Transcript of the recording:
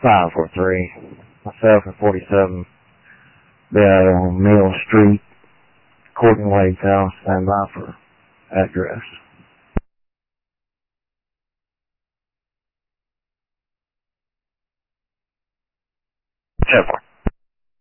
543. Myself and 47. Be out on Mill Street, Courtney Wade's house. Stand by for address. 10-4.